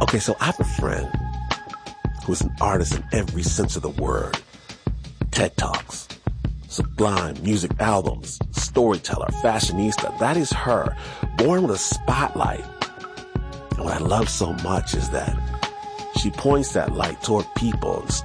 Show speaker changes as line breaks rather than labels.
Okay, so I have a friend who's an artist in every sense of the word. TED Talks, sublime music albums, storyteller, fashionista. That is her, born with a spotlight. And what I love so much is that she points that light toward people